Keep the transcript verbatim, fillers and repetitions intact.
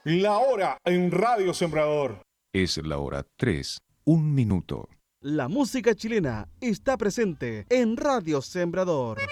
La hora en Radio Sembrador. Es la hora tres, un minuto. La música chilena está presente en Radio Sembrador.